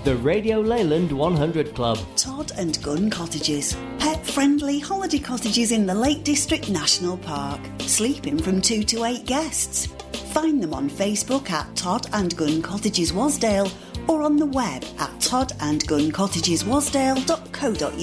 The Radio Leyland 100 Club. Todd and Gun Cottages. Pet-friendly holiday cottages in the Lake District National Park. Sleeping from 2 to 8 guests. Find them on Facebook at Todd and Gun Cottages Wasdale or on the web at toddandguncottageswasdale.co.uk.